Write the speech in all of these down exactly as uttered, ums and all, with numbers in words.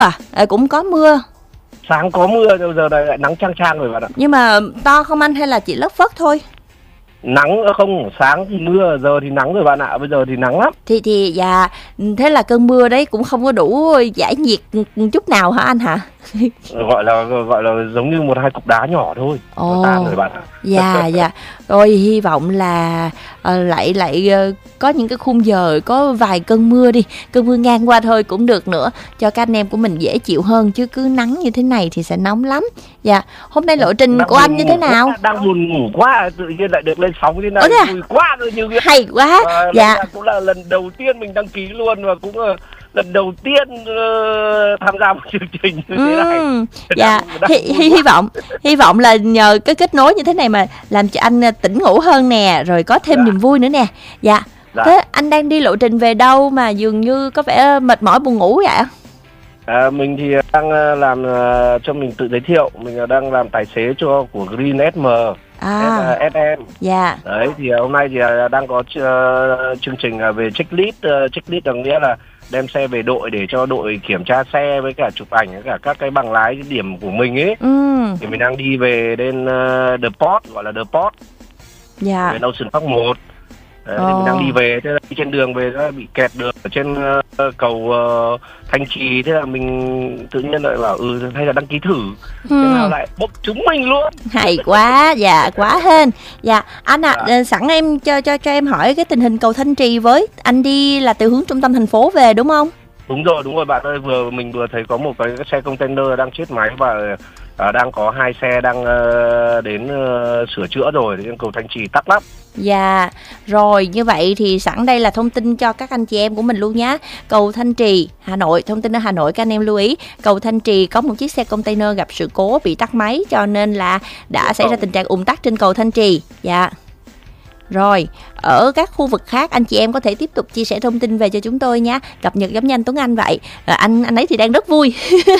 À, à cũng có mưa. Sáng có mưa, giờ này lại nắng chang chang rồi bạn ạ. Nhưng mà to không anh hay là chỉ lất phất thôi? Nắng không, sáng thì mưa, giờ thì nắng rồi bạn ạ, bây giờ thì nắng lắm. Thì thì dạ, thế là cơn mưa đấy cũng không có đủ giải nhiệt chút nào hả anh hả? Gọi là gọi là giống như một hai cục đá nhỏ thôi. Ồ, tan rồi bạn ạ. Dạ dạ. Rồi hy vọng là uh, lại lại uh, có những cái khung giờ có vài cơn mưa đi, cơn mưa ngang qua thôi cũng được nữa, cho các anh em của mình dễ chịu hơn, chứ cứ nắng như thế này thì sẽ nóng lắm. Dạ, hôm nay lộ trình Đang của anh như thế nào? Quá, đang buồn ngủ quá, tự nhiên lại được lên sóng thế này, à? vui quá rồi như hay quá. à, Dạ, là cũng là lần đầu tiên mình đăng ký luôn, và cũng là lần đầu tiên uh, tham gia một chương trình như thế này. Ừ, dạ, đang, đang hy, hy, hy vọng hy vọng là nhờ cái kết nối như thế này mà làm cho anh tỉnh ngủ hơn nè, rồi có thêm dạ. niềm vui nữa nè. Dạ. Dạ. Thế anh đang đi lộ trình về đâu mà dường như có vẻ mệt mỏi buồn ngủ vậy? À, mình thì đang làm, cho mình tự giới thiệu, mình đang làm tài xế cho của Green ét em, à. ét em. Dạ. Đấy thì hôm nay thì đang có uh, chương trình về checklist, uh, checklist có nghĩa là đem xe về đội để cho đội kiểm tra xe với cả chụp ảnh với cả các cái bằng lái cái điểm của mình ấy. Ừ. Thì mình đang đi về đến uh, The Port, gọi là The Port. Dạ. Về Ocean Park một. Đấy, thì mình đang đi về, thế là đi trên đường về đó bị kẹt đường ở trên uh, cầu uh, Thanh Trì, thế là mình tự nhiên lại bảo ừ hay là đăng ký thử, thế hmm. nào lại bốc chúng mình luôn. Hay quá, dạ quá hên. Dạ anh ạ, à, dạ. sẵn em cho cho cho em hỏi cái tình hình cầu Thanh Trì với, anh đi là từ hướng trung tâm thành phố về đúng không? Đúng rồi, đúng rồi bạn ơi, vừa mình vừa thấy có một cái, cái xe container đang chết máy và à, đang có hai xe đang uh, đến uh, sửa chữa rồi, thì cầu Thanh Trì tắc lắm. Dạ, rồi như vậy thì sẵn đây là thông tin cho các anh chị em của mình luôn nhé. Cầu Thanh Trì, Hà Nội, thông tin ở Hà Nội các anh em lưu ý. Cầu Thanh Trì có một chiếc xe container gặp sự cố bị tắt máy, cho nên là đã Đúng xảy không? ra tình trạng ùn tắc trên cầu Thanh Trì. Dạ. Rồi, ở các khu vực khác anh chị em có thể tiếp tục chia sẻ thông tin về cho chúng tôi nhé. Cập nhật giống như anh Tuấn Anh vậy. À, anh anh ấy thì đang rất vui.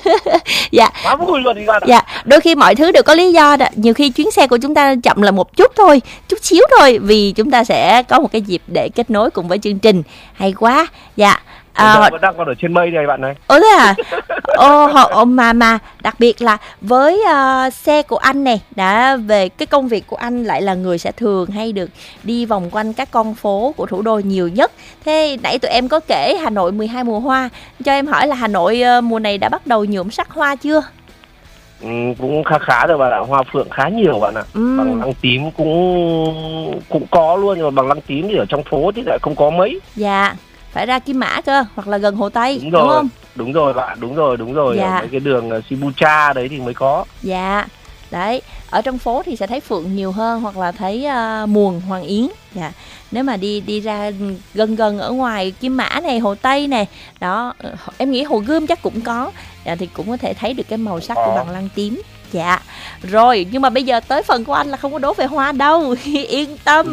Dạ. Quá vui luôn đi bạn. Dạ, đôi khi mọi thứ đều có lý do đó. Nhiều khi chuyến xe của chúng ta chậm là một chút thôi, chút xíu thôi, vì chúng ta sẽ có một cái dịp để kết nối cùng với chương trình. Hay quá. Dạ. À, vẫn đang còn ở trên mây này bạn này. Ồ thế à? Ồ, họ, mà mà đặc biệt là với uh, xe của anh này, đã về cái công việc của anh lại là người sẽ thường hay được đi vòng quanh các con phố của thủ đô nhiều nhất. Thế nãy tụi em có kể Hà Nội mười hai mùa hoa, cho em hỏi là Hà Nội uh, mùa này đã bắt đầu nhuộm sắc hoa chưa? Ừ, cũng khá khá rồi bạn ạ, hoa phượng khá nhiều bạn ạ. Ừ. Bằng lăng tím cũng cũng có luôn, nhưng mà bằng lăng tím thì ở trong phố thì lại không có mấy. Dạ. Phải ra Kim Mã cơ, hoặc là gần Hồ Tây, đúng, rồi, đúng không? Đúng rồi bạn, đúng rồi, đúng rồi. Dạ. Ở mấy cái đường Shibuya đấy thì mới có. Dạ, đấy, ở trong phố thì sẽ thấy phượng nhiều hơn, hoặc là thấy uh, muồng hoàng yến. Dạ, nếu mà đi đi ra gần gần ở ngoài Kim Mã này, Hồ Tây này, đó, em nghĩ Hồ Gươm chắc cũng có. Dạ, thì cũng có thể thấy được cái màu sắc của bằng lăng tím. Dạ, rồi, nhưng mà bây giờ tới phần của anh là không có đố về hoa đâu, yên tâm.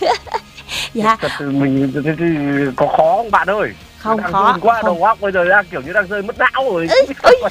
Dạ. Mình có khó không bạn ơi? Không đang khó quá, không. Đầu óc bây giờ đang kiểu như đang rơi mất não rồi. Ê,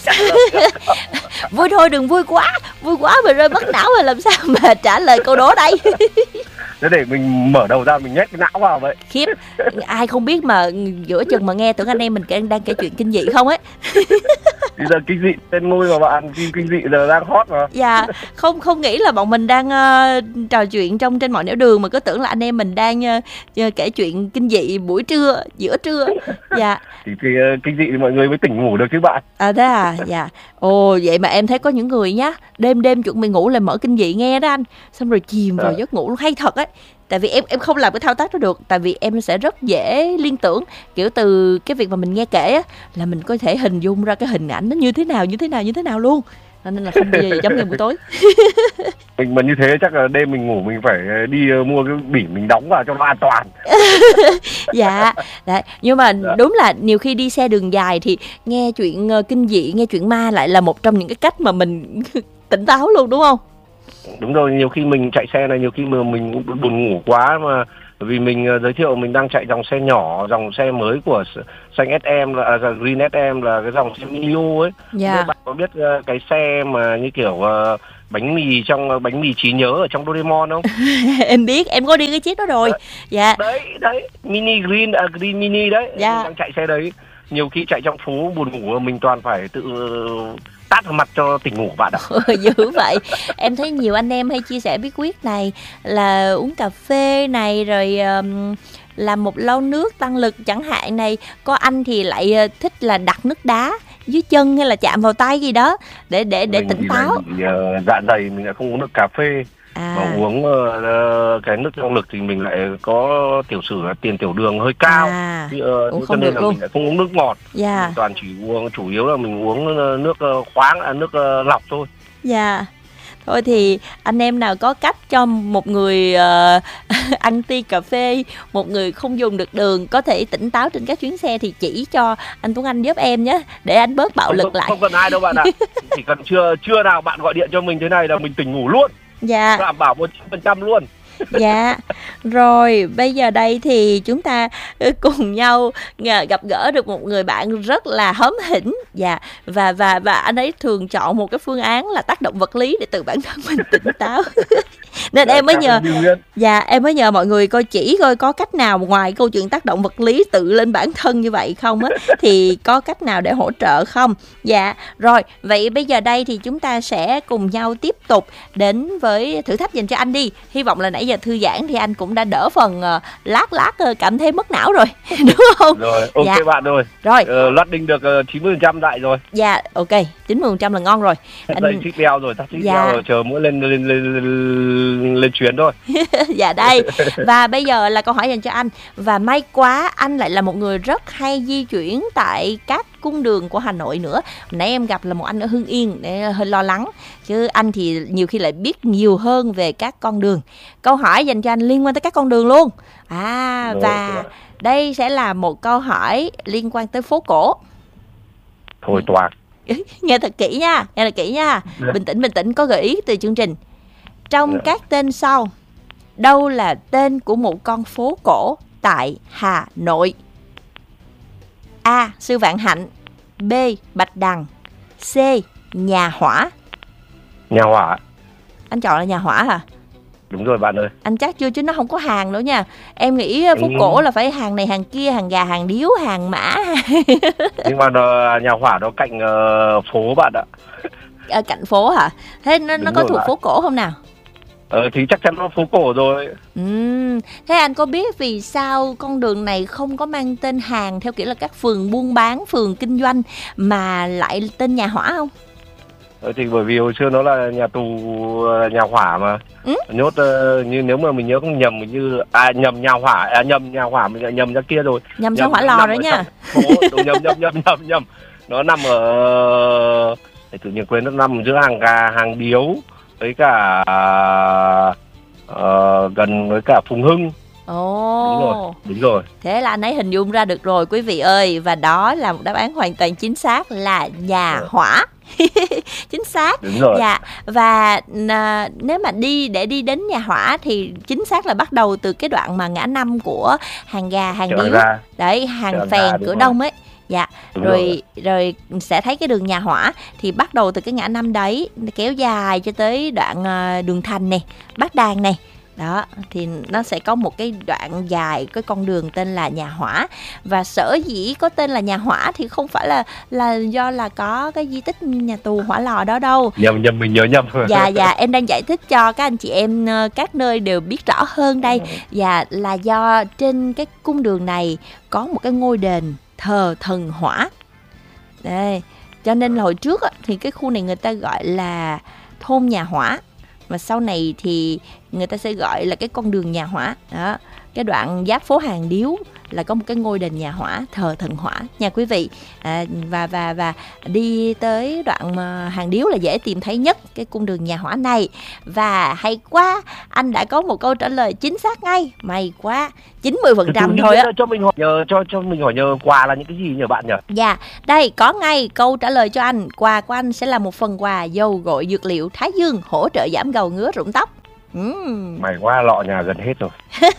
vui thôi, đừng vui quá, vui quá mà rơi mất não rồi làm sao mà trả lời câu đố đây. Thế để mình mở đầu ra mình nhét cái não vào vậy. Khiếp, ai không biết mà giữa chừng mà nghe tưởng anh em mình đang kể chuyện kinh dị không ấy. Bây giờ kinh dị tên ngôi mà bạn, phim kinh dị giờ đang hot mà. Dạ, không không nghĩ là bọn mình đang uh, trò chuyện trong trên mọi nẻo đường, mà cứ tưởng là anh em mình đang uh, kể chuyện kinh dị buổi trưa, giữa trưa. Dạ. Thì, thì uh, kinh dị thì mọi người mới tỉnh ngủ được chứ bạn. À thế à, dạ. Ồ, vậy mà em thấy có những người nhá, đêm đêm chuẩn bị ngủ lại mở kinh dị nghe đó anh, xong rồi chìm vào à. giấc ngủ hay thật ấy. Tại vì em em không làm cái thao tác đó được, tại vì em sẽ rất dễ liên tưởng, kiểu từ cái việc mà mình nghe kể á, là mình có thể hình dung ra cái hình ảnh nó như thế nào như thế nào như thế nào luôn, nên là không bao giờ giống như buổi tối. Mình mà như thế chắc là đêm mình ngủ mình phải đi uh, mua cái bỉ mình đóng vào cho nó an toàn. Dạ, đấy. Nhưng mà dạ. đúng là nhiều khi đi xe đường dài thì nghe chuyện uh, kinh dị, nghe chuyện ma lại là một trong những cái cách mà mình tỉnh táo luôn, đúng không? Đúng rồi, nhiều khi mình chạy xe này, nhiều khi mà mình buồn ngủ quá mà, vì mình uh, giới thiệu mình đang chạy dòng xe nhỏ, dòng xe mới của xanh ét em là uh, Green ét em là cái dòng xe Mio ấy. Dạ. Bạn có biết uh, cái xe mà như kiểu uh, bánh mì trong uh, bánh mì trí nhớ ở trong Doraemon không? Em biết, em có đi cái chiếc đó rồi. Đấy. Dạ. Đấy, đấy, mini green, uh, green mini đấy. Dạ. Mình đang chạy xe đấy. nhiều khi chạy trong phố buồn ngủ mình toàn phải tự tát vào mặt cho tỉnh ngủ bạn ạ. Dữ vậy. Em thấy nhiều anh em hay chia sẻ bí quyết này là uống cà phê này, rồi um, làm một lau nước tăng lực chẳng hạn này. Có anh thì lại uh, thích là đặt nước đá dưới chân hay là chạm vào tay gì đó để để để Mình tỉnh táo. Bị, uh, dạ dày mình lại không uống được cà phê. À. Mà uống uh, cái nước tăng lực thì mình lại có tiểu sử là tiền tiểu đường hơi cao. À, thì, uh, cũng cho không nên được là luôn. mình lại không uống nước ngọt. Dạ. Mình toàn chỉ uống, chủ yếu là mình uống uh, nước uh, khoáng, à, nước uh, lọc thôi. Dạ. Thôi thì anh em nào có cách cho một người uh, anti cà phê, một người không dùng được đường, có thể tỉnh táo trên các chuyến xe thì chỉ cho anh Tuấn Anh giúp em nhé, để anh bớt bạo Không, lực không, lại. không cần ai đâu bạn ạ. Chỉ cần chưa chưa nào bạn gọi điện cho mình thế này là mình tỉnh ngủ luôn. Dạ. Đảm bảo một trăm phần trăm luôn. Dạ. Rồi bây giờ đây thì chúng ta cùng nhau gặp gỡ được một người bạn rất là hóm hỉnh. Dạ. Và và và anh ấy thường chọn một cái phương án là tác động vật lý để tự bản thân mình tỉnh táo. Nên em mới nhờ Dạ em mới nhờ mọi người coi chỉ coi có cách nào ngoài câu chuyện tác động vật lý tự lên bản thân như vậy không á, thì có cách nào để hỗ trợ không. Dạ. Rồi vậy bây giờ đây thì chúng ta sẽ cùng nhau tiếp tục đến với thử thách dành cho anh đi. Hy vọng là nãy giờ thư giãn thì anh cũng đã đỡ phần uh, lát lát uh, cảm thấy mất não rồi. Đúng không? Rồi ok. Dạ. Bạn rồi Rồi uh, loát đinh được uh, chín mươi phần trăm lại rồi. Dạ ok, chín mươi phần trăm là ngon rồi. Anh... Dây chiếc đeo rồi, tắt chiếc dạ. đeo rồi, chờ mỗi lên lên lên, lên, lên chuyến thôi. Dạ đây. Và bây giờ là câu hỏi dành cho anh. Và may quá anh lại là một người rất hay di chuyển tại các cung đường của Hà Nội nữa. Nãy em gặp là một anh ở Hưng Yên để hơi lo lắng, chứ anh thì nhiều khi lại biết nhiều hơn về các con đường. Câu hỏi dành cho anh liên quan tới các con đường luôn. À rồi, và rồi. Đây sẽ là một câu hỏi liên quan tới phố cổ. Thôi toạc. Nghe thật kỹ nha, nghe thật kỹ nha. Dạ. Bình tĩnh bình tĩnh, có gợi ý từ chương trình. Trong dạ. các tên sau, đâu là tên của một con phố cổ tại Hà Nội? A. Sư Vạn Hạnh. B. Bạch Đằng. C. Nhà Hỏa. Nhà Hỏa. Anh chọn là Nhà Hỏa hả? Đúng rồi bạn ơi. Anh chắc chưa, chứ nó không có hàng nữa nha. Em nghĩ phố ừ. cổ là phải hàng này hàng kia, hàng gà, hàng điếu, hàng mã. Nhưng mà nó, Nhà Hỏa nó cạnh uh, phố bạn ạ. Ở cạnh phố hả? Thế nó, nó có thuộc bạn. Phố cổ không nào? Ờ thì chắc chắn nó phố cổ rồi. Ừ. Thế anh có biết vì sao con đường này không có mang tên hàng theo kiểu là các phường buôn bán, phường kinh doanh, mà lại tên Nhà Hỏa không? Ờ thì bởi vì hồi xưa nó là nhà tù Nhà Hỏa mà. Ừ? Nhốt uh, như nếu mà mình nhớ không nhầm, như à nhầm Nhà Hỏa, à nhầm Nhà Hỏa mình lại nhầm ra kia rồi. Nhầm sang Hỏa Lò rồi nha. Phố, nhầm nhầm nhầm nhầm nhầm. Nó nằm ở thì tự nhiên quên, nó nằm giữa hàng gà, hàng điếu với cả uh, gần với cả Phùng Hưng. Ồ, đúng rồi, đúng rồi. Thế là anh ấy hình dung ra được rồi quý vị ơi. Và đó là một đáp án hoàn toàn chính xác là Nhà ừ. Hỏa. Chính xác. Đúng rồi. Dạ. Và à, nếu mà đi để đi đến Nhà Hỏa thì chính xác là bắt đầu từ cái đoạn mà ngã năm của hàng gà, hàng điếu. Đấy, hàng phèn cửa Đông ấy. Dạ. Đúng rồi, rồi rồi sẽ thấy cái đường Nhà Hỏa thì bắt đầu từ cái ngã năm đấy kéo dài cho tới đoạn uh, đường Thành này, Bát Đàn này. Đó, thì nó sẽ có một cái đoạn dài, cái con đường tên là Nhà Hỏa. Và sở dĩ có tên là Nhà Hỏa thì không phải là là do là có cái di tích nhà tù Hỏa Lò đó đâu. Nhầm nhầm mình nhớ nhầm. Dạ dạ, em đang giải thích cho các anh chị em các nơi đều biết rõ hơn đây. Dạ, là do trên cái cung đường này có một cái ngôi đền thờ thần Hỏa. Đây, cho nên là hồi trước á, thì cái khu này người ta gọi là thôn Nhà Hỏa. Và sau này thì người ta sẽ gọi là cái con đường Nhà Hỏa. Đó, cái đoạn giáp phố Hàng Điếu là có một cái ngôi đền Nhà Hỏa, thờ thần Hỏa nha quý vị. À, và và và đi tới đoạn Hàng Điếu là dễ tìm thấy nhất cái cung đường Nhà Hỏa này. Và hay quá, anh đã có một câu trả lời chính xác ngay. May quá, chín mươi phần trăm thôi á. Cho mình hỏi nhờ cho cho mình hỏi nhờ quà là những cái gì nhờ bạn nhỉ? Dạ, đây có ngay câu trả lời cho anh. Quà của anh sẽ là một phần quà dầu gội dược liệu Thái Dương hỗ trợ giảm gầu ngứa rụng tóc. Ừm. May quá, lọ nhà gần hết rồi.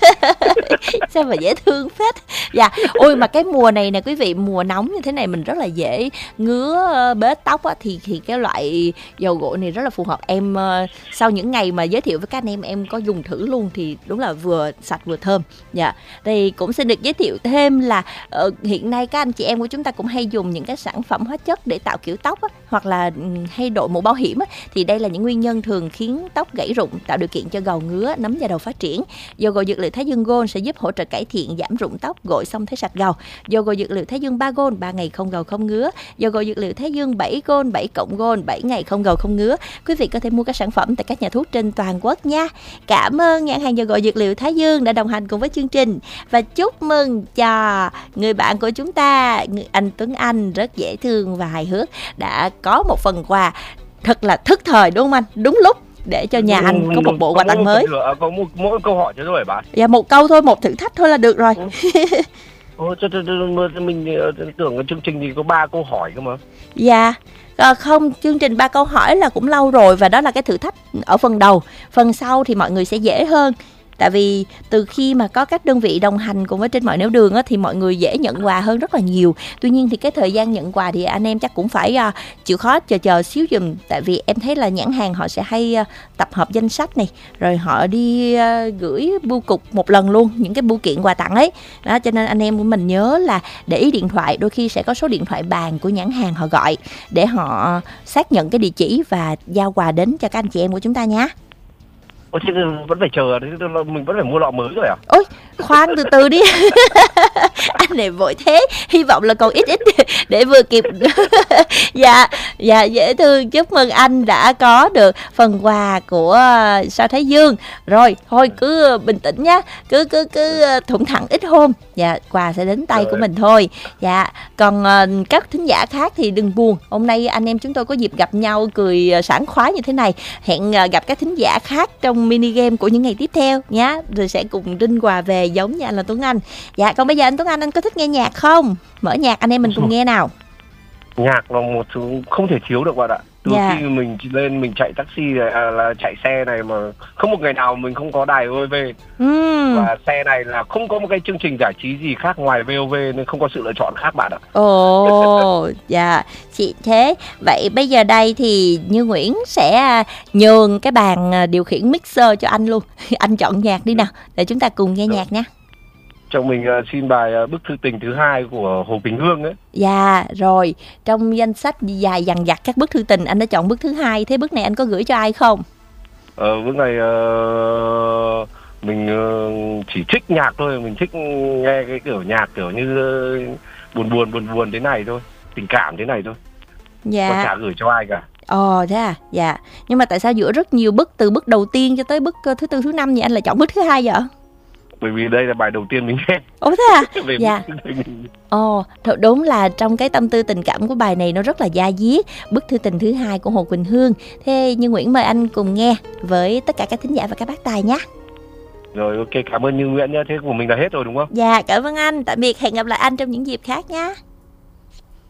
Sao mà dễ thương phết. Dạ, ôi mà cái mùa này nè quý vị, mùa nóng như thế này mình rất là dễ ngứa bết tóc á, thì thì cái loại dầu gội này rất là phù hợp. Em uh, sau những ngày mà giới thiệu với các anh em em có dùng thử luôn thì đúng là vừa sạch vừa thơm. Dạ. Thì cũng xin được giới thiệu thêm là uh, hiện nay các anh chị em của chúng ta cũng hay dùng những cái sản phẩm hóa chất để tạo kiểu tóc á, hoặc là um, hay đội mũ bảo hiểm á, thì đây là những nguyên nhân thường khiến tóc gãy rụng, tạo điều kiện cho gầu ngứa, nấm da đầu phát triển. Dầu gội dược liệu Thái Dương Gold sẽ giúp hỗ trợ cải thiện giảm rụng tóc, gội xong thấy sạch gầu. Dầu gội dược liệu Thái Dương ba Gold, ba ngày không gầu không ngứa. Dầu gội dược liệu Thái Dương bảy Gold, bảy cộng Gold, bảy ngày không gầu không ngứa. Quý vị có thể mua các sản phẩm tại các nhà thuốc trên toàn quốc nha. Cảm ơn nhãn hàng dầu gội dược liệu Thái Dương đã đồng hành cùng với chương trình, và chúc mừng cho người bạn của chúng ta, anh Tuấn Anh rất dễ thương và hài hước, đã có một phần quà thật là thức thời, đúng không anh? Đúng lúc để cho nhà anh có một bộ quà tặng mới. Có một mỗi câu hỏi chứ rồi bạn. Dạ, một câu thôi, một thử thách thôi là được rồi. Ồ, cho, cho, cho, mình tưởng chương trình thì có ba câu hỏi cơ mà. Dạ. À, không, chương trình ba câu hỏi là cũng lâu rồi, và đó là cái thử thách ở phần đầu. Phần sau thì mọi người sẽ dễ hơn. Tại vì từ khi mà có các đơn vị đồng hành cùng với Trên Mọi Nẻo Đường á, thì mọi người dễ nhận quà hơn rất là nhiều. Tuy nhiên thì cái thời gian nhận quà thì anh em chắc cũng phải uh, chịu khó chờ chờ xíu dùm. Tại vì em thấy là nhãn hàng họ sẽ hay uh, tập hợp danh sách này, rồi họ đi uh, gửi bưu cục một lần luôn những cái bưu kiện quà tặng ấy. Đó, cho nên anh em của mình nhớ là để ý điện thoại, đôi khi sẽ có số điện thoại bàn của nhãn hàng họ gọi để họ xác nhận cái địa chỉ và giao quà đến cho các anh chị em của chúng ta nhé. Ôi, chứ vẫn phải chờ, mình vẫn phải mua lọ mới rồi à? Ôi, khoan từ từ đi. Anh này vội thế, hy vọng là còn ít ít để vừa kịp. Dạ, dạ dễ thương, chúc mừng anh đã có được phần quà của Sao Thái Dương. Rồi, thôi cứ bình tĩnh nhá, cứ cứ cứ thủng thẳng ít hôm. Dạ, quà sẽ đến tay rồi của mình thôi. Dạ, còn uh, các thính giả khác thì đừng buồn. Hôm nay anh em chúng tôi có dịp gặp nhau cười sảng khoái như thế này. Hẹn uh, gặp các thính giả khác trong mini game của những ngày tiếp theo nhá, rồi sẽ cùng rinh quà về giống như anh là Tuấn Anh. Dạ, còn bây giờ anh Tuấn Anh, anh có thích nghe nhạc không? Mở nhạc anh em mình cùng nghe nào. Nhạc là một thứ không thể thiếu được bạn ạ. Từ dạ. khi mình lên mình chạy taxi này, à, là chạy xe này mà không một ngày nào mình không có đài vê o vê. Ừ. Và xe này là không có một cái chương trình giải trí gì khác ngoài vê o vê, nên không có sự lựa chọn khác bạn ạ. Ồ, dạ, chị thế. Vậy bây giờ đây thì Như Nguyễn sẽ nhường cái bàn điều khiển mixer cho anh luôn. Anh chọn nhạc đi nào, để chúng ta cùng nghe nhạc nha. Cho mình uh, xin bài uh, Bức Thư Tình thứ hai của Hồ Quỳnh Hương ấy. Dạ, rồi, trong danh sách dài dằng dặc các bức thư tình, anh đã chọn bức thứ hai. Thế bức này anh có gửi cho ai không? Ờ, bức này uh, mình uh, chỉ thích nhạc thôi. Mình thích nghe cái kiểu nhạc kiểu như uh, buồn buồn buồn buồn thế này thôi, tình cảm thế này thôi. Dạ. Còn chả gửi cho ai cả. Ồ, thế à, dạ. Nhưng mà tại sao giữa rất nhiều bức, từ bức đầu tiên cho tới bức uh, thứ tư, thứ năm, thì anh lại chọn bức thứ hai vậy? Bởi vì đây là bài đầu tiên mình nghe. Ồ, thế à? Dạ. Ồ, thật đúng là trong cái tâm tư tình cảm của bài này nó rất là da diết. Bức thư tình thứ hai của Hồ Quỳnh Hương. Thế Như Nguyễn mời anh cùng nghe với tất cả các thính giả và các bác tài nhé. Rồi, ok, cảm ơn Như Nguyễn nhé. Thế của mình là hết rồi đúng không? Dạ, cảm ơn anh. Tạm biệt, hẹn gặp lại anh trong những dịp khác nhé.